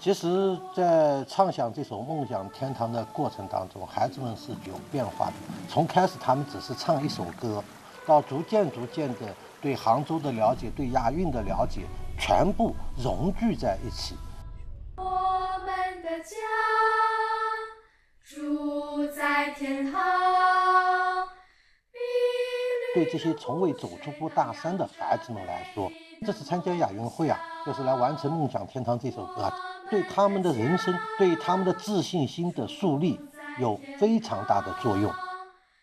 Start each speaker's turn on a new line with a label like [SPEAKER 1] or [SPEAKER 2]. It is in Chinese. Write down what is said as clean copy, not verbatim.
[SPEAKER 1] 其实，在唱响这首《梦想天堂》的过程当中，孩子们是有变化的。从开始他们只是唱一首歌，到逐渐的对杭州的了解、对亚运的了解，全部融聚在一起。
[SPEAKER 2] 我们的家住在天堂。
[SPEAKER 1] 对这些从未走出过大山的孩子们来说，这次参加亚运会啊，就是来完成《梦想天堂》这首歌啊，对他们的人生、对他们的自信心的树立有非常大的作用。